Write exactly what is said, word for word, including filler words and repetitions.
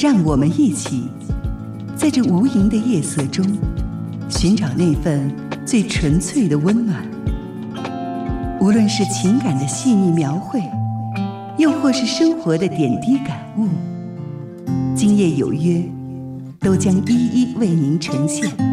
让我们一起在这无垠的夜色中，寻找那份最纯粹的温暖。无论是情感的细腻描绘，又或是生活的点滴感悟，今夜有约都将一一为您呈现。